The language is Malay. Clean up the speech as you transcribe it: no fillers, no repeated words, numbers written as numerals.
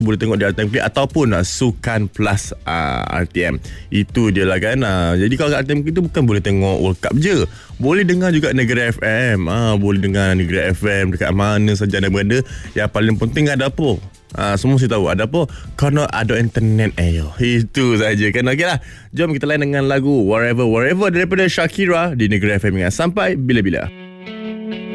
boleh tengok di RTM Play ataupun Sukan Plus RTM. Itu dia lah kan. Jadi kalau kat RTM Play tu bukan boleh tengok World Cup je, boleh dengar juga Negara FM. Boleh dengar Negara FM dekat mana saja anda berada. Yang paling penting ada apa? Semua mesti tahu ada apa, kerana ada internet. Itu saja kan. Okey lah, jom kita lain dengan lagu Wherever daripada Shakira di Negara FM. Sampai bila-bila.